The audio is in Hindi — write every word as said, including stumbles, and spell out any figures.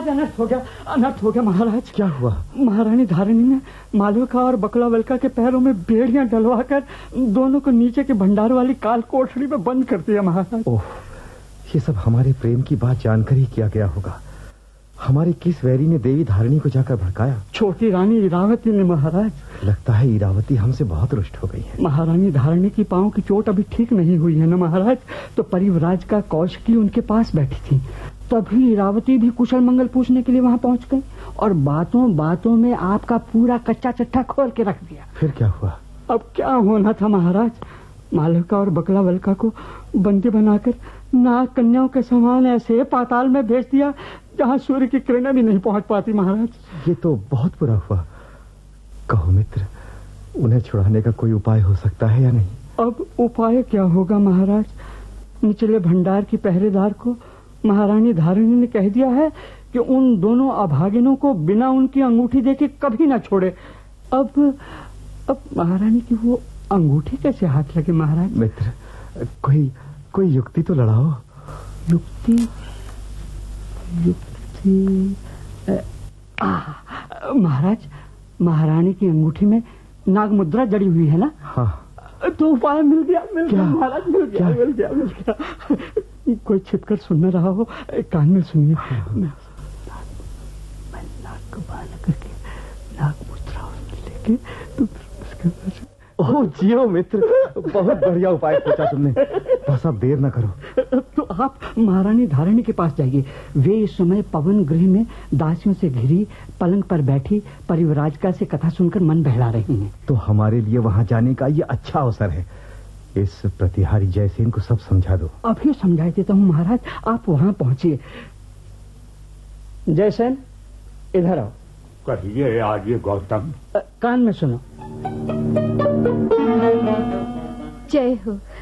महाराज अनर्थ हो गया, अनर्थ हो गया महाराज। क्या हुआ? महारानी धारिणी ने मालविका और बकला वल्का के पैरों में बेड़ियां डलवाकर दोनों को नीचे के भंडार वाली काल कोठरी में बंद कर दिया महाराज। ओह, ये सब हमारे प्रेम की बात जानकर ही किया गया होगा। हमारे किस वैरी ने देवी धारिणी को जाकर भड़काया? छोटी रानी इरावती ने महाराज। लगता है इरावती हमसे बहुत रुष्ट हो गई है। महारानी धारिणी की पांव की चोट अभी ठीक नहीं हुई है ना महाराज, तो परिवराज का कौशिकी उनके पास बैठी थी। तभी इरावती भी कुशल मंगल पूछने के लिए वहां पहुंच गई और बातों बातों में आपका पूरा कच्चा चट्टा खोल के रख दिया। फिर क्या हुआ? अब क्या होना था महाराज, मालविका और बकला वल्का को बंदी बनाकर नाग कन्याओं के समान ऐसे पाताल में भेज दिया जहां सूर्य की किरणें भी नहीं पहुंच पाती महाराज। ये तो बहुत बुरा हुआ। कहो मित्र, उन्हें छुड़ाने का कोई उपाय हो सकता है या नहीं? अब उपाय क्या होगा महाराज, निचले भंडार की पहरेदार को महारानी धारिणी ने कह दिया है कि उन दोनों अभागिनों को बिना उनकी अंगूठी देखे कभी ना छोड़े। अब अब महारानी की वो अंगूठी कैसे हाथ लगे महाराज? मित्र, कोई कोई युक्ति तो लड़ाओ। युक्ति युक्ति आ, महाराज, महारानी की अंगूठी में नाग मुद्रा जड़ी हुई है ना? हाँ। तो उपाय मिल गया, मिल गया महाराज, मिल गया, क्या? मिल गया, मिल गया। कोई छिपकर सुन रहा हो, कान में सुनिए। मैं मैं नाग को बाल करके नाग मुद्रा लेके तो उसके बाद। ओह जियो मित्र, बहुत बढ़िया उपाय सोचा तुमने। बस अब देर न करो। तो आप महारानी धारिणी के पास जाइए। वे इस समय पवन गृह में दासियों से घिरी पलंग पर बैठी परिवराजका से कथा सुनकर मन बहला रही हैं। तो हमारे लिए वहां जाने का ये अच्छा अवसर है। इस प्रतिहारी जयसेन को सब समझा दो। अभी समझा देता हूँ महाराज, आप वहां पहुंचिए। जयसेन, इधर आओ। कहिए आगे गौतम। कान में सुनो। जय हो।